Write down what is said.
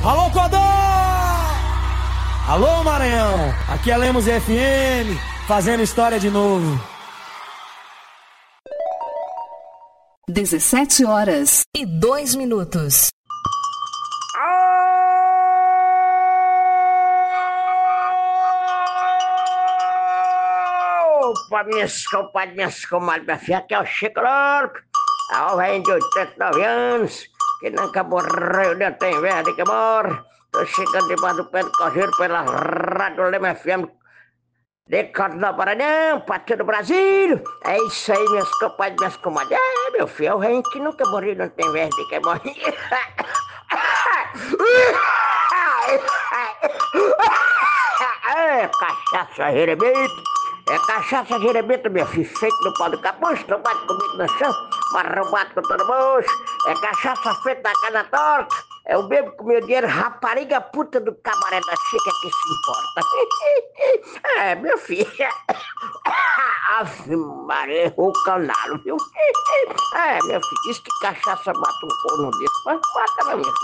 Alô, Codó! Alô, Maranhão! Aqui é Lemos FM, fazendo história de novo. 17h02. Opa, minhas compadres, minhas comadres, minha filha, aqui é o Chico Louco. A velho de 89 anos, que nunca morreu, nem tem velho que morre. Tô chegando debaixo do pé do correio pela Rádio Lema FM de Corte do Maranhão, pra todo o Brasil. É isso aí, minhas compadres, minhas comadres. É, meu filho, é o velho que nunca morreu, não tem velho que morre. É cachaça jerebito. É cachaça jerebito, meu filho, feito no pau do capucho, não bate comigo no chão, mas bate com todo mundo. É cachaça feita na cana torta. Eu bebo com meu dinheiro, rapariga puta do cabaré da chica que se importa. É, meu filho. Ave Maria, o canalo, viu? É, meu filho, diz que cachaça mata um corno desse, mas mata, meu filho.